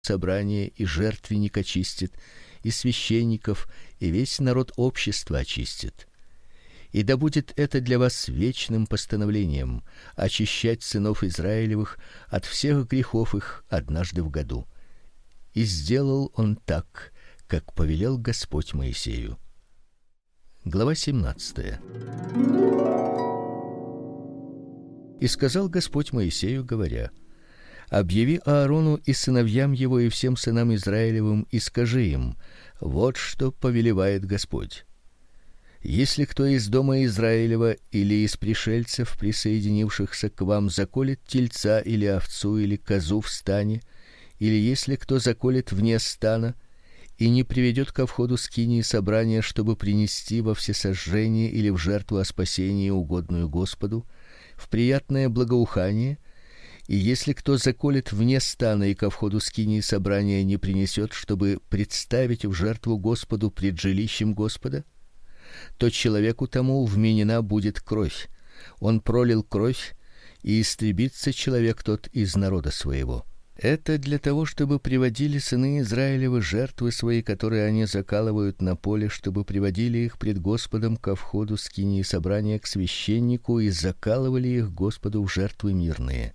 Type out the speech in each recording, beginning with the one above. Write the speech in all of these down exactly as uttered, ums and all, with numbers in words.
собрание и жертвенник очистит, и священников, и весь народ общества очистит. И да будет это для вас вечным постановлением очищать сынов Израилевых от всех грехов их однажды в году. И сделал он так, как повелел Господь Моисею. Глава семнадцатая. И сказал Господь Моисею, говоря: объяви Аарону и сыновьям его и всем сынам Израилевым и скажи им: вот что повелевает Господь. Если кто из дома Израилева или из пришельцев, присоединившихся к вам, заколет тельца или овцу или козу в стане, или если кто заколет вне стана и не приведет ко входу скинии собрания, чтобы принести во всесожжение или в жертву о спасении угодную Господу, в приятное благоухание, и если кто заколет вне стана и ко входу скинии собрания не принесет, чтобы представить в жертву Господу пред жилищем Господа, то человеку тому вменена будет кровь. Он пролил кровь, и истребится человек тот из народа своего. Это для того, чтобы приводили сыны Израилевы жертвы свои, которые они закалывают на поле, чтобы приводили их пред Господом ко входу скинии собрания к священнику и закалывали их Господу в жертвы мирные.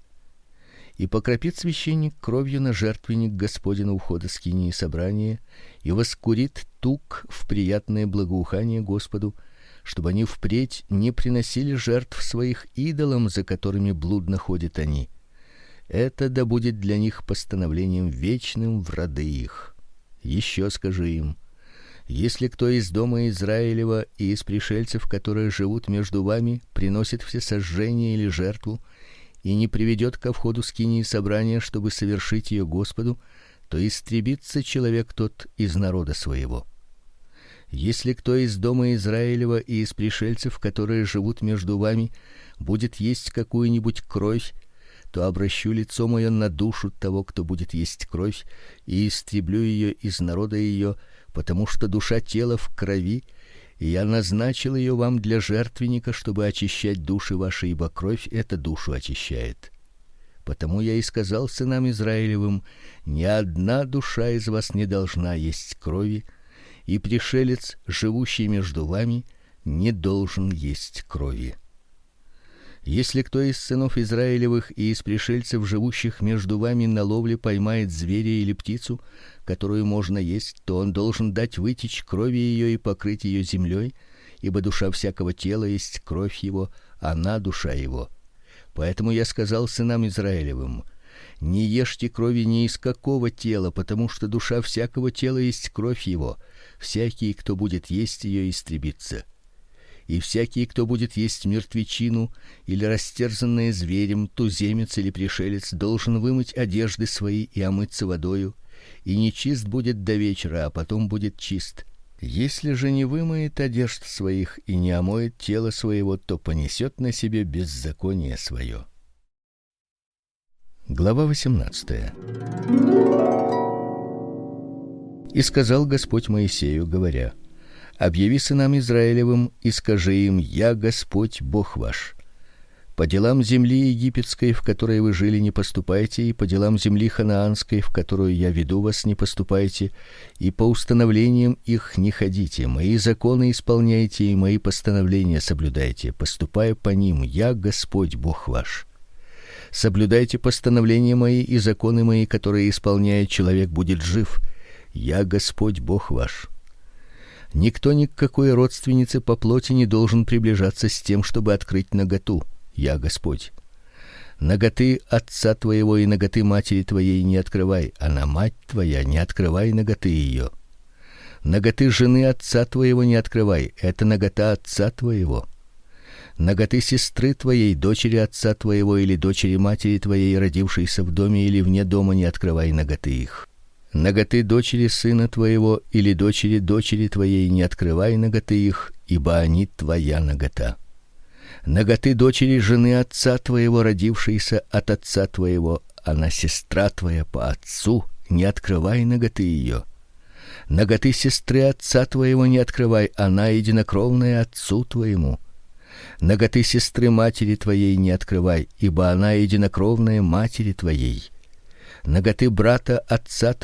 И покропит священник кровью на жертвенник Господень у входа скинии собрания и воскурит тук в приятное благоухание Господу, чтобы они впредь не приносили жертв своих идолам, за которыми блудно ходят они. Это да будет для них постановлением вечным в роды их. Еще скажи им: если кто из дома Израилева и из пришельцев, которые живут между вами, приносит всесожжение или жертву и не приведет ко входу скинии собрания, чтобы совершить ее Господу, то истребится человек тот из народа своего. Если кто из дома Израилева и из пришельцев, которые живут между вами, будет есть какую-нибудь кровь, то обращу лицо мое на душу того, кто будет есть кровь, и истреблю ее из народа ее, потому что душа тела в крови, и я назначил ее вам для жертвенника, чтобы очищать души ваши, ибо кровь эта душу очищает. Потому я и сказал сынам Израилевым: ни одна душа из вас не должна есть крови, и пришелец, живущий между вами, не должен есть крови. Если кто из сынов Израилевых и из пришельцев, живущих между вами, на ловле поймает зверя или птицу, которую можно есть, то он должен дать вытечь крови ее и покрыть ее землей, ибо душа всякого тела есть кровь его, она душа его. Поэтому я сказал сынам Израилевым: не ешьте крови ни из какого тела, потому что душа всякого тела есть кровь его. Всякий, кто будет есть ее, истребится. И всякий, кто будет есть мертвечину или растерзанное зверем, туземец или пришелец, должен вымыть одежды свои и омыться водою, и нечист будет до вечера, а потом будет чист. Если же не вымоет одежд своих и не омоет тело своего, то понесет на себе беззаконие свое. Глава восемнадцатая. И сказал Господь Моисею, говоря: объяви сынам Израилевым и скажи им: я Господь Бог ваш. По делам земли египетской, в которой вы жили, не поступайте, и по делам земли ханаанской, в которую я веду вас, не поступайте, и по установлениям их не ходите. Мои законы исполняйте и мои постановления соблюдайте, поступая по ним. Я Господь Бог ваш. Соблюдайте постановления мои и законы мои, которые исполняя, человек будет жив. Я Господь Бог ваш. Никто ни к какой родственнице по плоти не должен приближаться с тем, чтобы открыть наготу. Я Господь. Наготы отца твоего и наготы матери твоей не открывай, а на мать твоя не открывай наготы ее. Наготы жены отца твоего не открывай, это нагота отца твоего. Наготы сестры твоей, дочери отца твоего или дочери матери твоей, родившейся в доме или вне дома, не открывай наготы их. Наготы дочери сына твоего или дочери дочери твоей не открывай наготы их, ибо они твоя нагота. Наготы дочери жены отца твоего, родившейся от отца твоего, она сестра твоя по отцу, не открывай наготы ее. Наготы сестры отца твоего не открывай, она единокровная отцу твоему. Наготы сестры матери твоей не открывай, ибо она единокровная матери твоей. наготы брата отца